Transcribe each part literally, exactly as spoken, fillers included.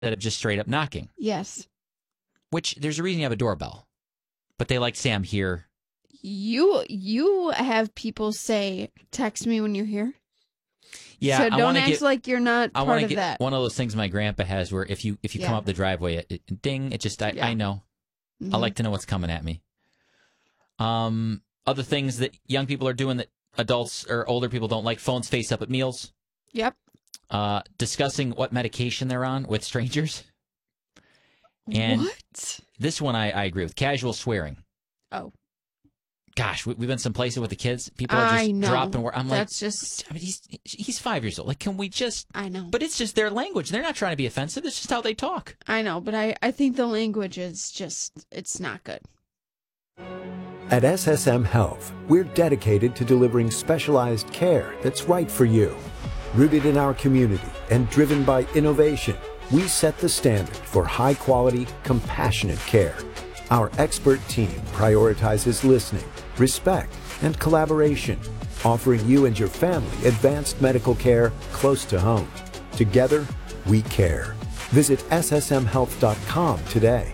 instead of just straight up knocking. Yes. Which, there's a reason you have a doorbell. But they like say I'm here. You you have people say, text me when you're here. Yeah, so I don't act get, like you're not I part of get that. One of those things my grandpa has where if you if you Yeah. come up the driveway, it, it, ding, it just, I, Yeah. I know. Mhm. I like to know what's coming at me. Um, Other things that young people are doing that adults or older people don't like, phones face up at meals. Yep. Uh, discussing what medication they're on with strangers. And what? This one I, I agree with. Casual swearing. Oh. Gosh, we, we've been some places with the kids. People are I just know. dropping. I'm like, That's just. I mean, he's he's five years old. Like, can we just? I know. But it's just their language. They're not trying to be offensive. It's just how they talk. I know, but I, I think the language is just, it's not good. At S S M Health, we're dedicated to delivering specialized care that's right for you. Rooted in our community and driven by innovation, we set the standard for high-quality, compassionate care. Our expert team prioritizes listening, respect, and collaboration, offering you and your family advanced medical care close to home. Together, we care. Visit S S M health dot com today.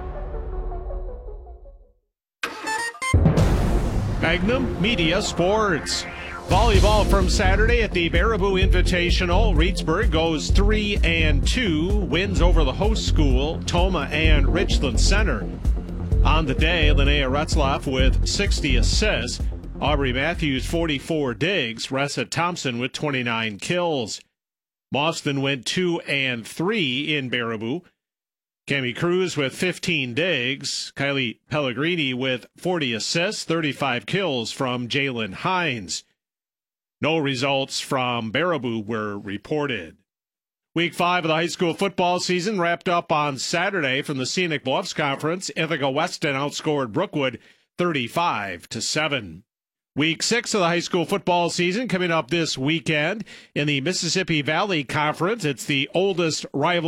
Magnum Media Sports. Volleyball from Saturday at the Baraboo Invitational. Reedsburg goes three and two, wins over the host school, Toma and Richland Center. On the day, Linnea Retzlaff with sixty assists, Aubrey Matthews forty-four digs, Ressa Thompson with twenty-nine kills. Boston went two and three in Baraboo. Cami Cruz with fifteen digs, Kylie Pellegrini with forty assists, thirty-five kills from Jalen Hines. No results from Baraboo were reported. Week five of the high school football season wrapped up on Saturday from the Scenic Bluffs Conference. Ithaca Weston outscored Brookwood thirty-five to seven. Week six of the high school football season coming up this weekend in the Mississippi Valley Conference. It's the oldest rivalry